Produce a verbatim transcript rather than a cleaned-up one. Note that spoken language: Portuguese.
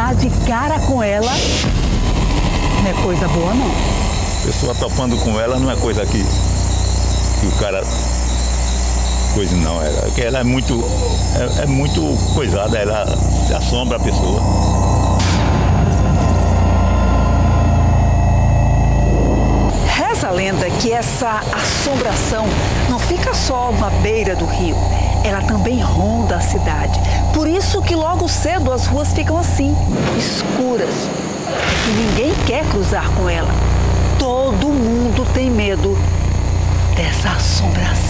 dar de cara com ela não é coisa boa, não. A pessoa topando com ela não é coisa que, que o cara... Coisa não, ela, ela é muito, é, é muito coisada, ela assombra a pessoa. Reza a lenda que essa assombração não fica só na beira do rio, ela também ronda a cidade. Por isso que logo cedo as ruas ficam assim, escuras, e ninguém quer cruzar com ela. Todo mundo tem medo dessa assombração.